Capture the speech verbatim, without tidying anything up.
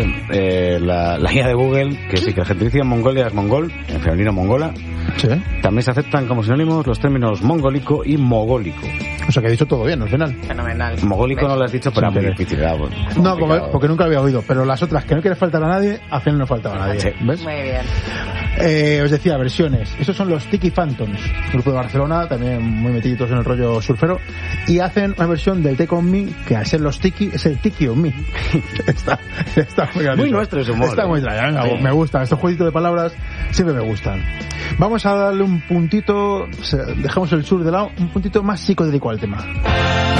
eh, la, la guía de Google, que sí, que el gentilicio en Mongolia es mongol, en femenino mongola. Sí. También se aceptan como sinónimos los términos mongólico y mogólico. O sea que he dicho todo bien al final. Fenomenal. Mogólico no lo has dicho, pero es muy difícil. ¿Verdad? Bueno, no, porque, porque nunca lo había oído. Pero las otras, que no quiere faltar a nadie, al final no faltaba a nadie. Sí. ¿Ves? Muy bien. Eh, os decía, versiones. Esos son los Tiki Phantoms, grupo de Barcelona, también muy metiditos en el rollo surfero. Y hacen una versión del Take On Me, que al ser los Tiki, es el Tiki On Me. está, está muy gracioso. Muy nuestro ese humor. Está muy extraño. Venga, sí. Me gusta. Estos jueguitos de palabras siempre me gustan. Vamos a darle un puntito, dejamos el sur de lado, un puntito más psicodélico al tema.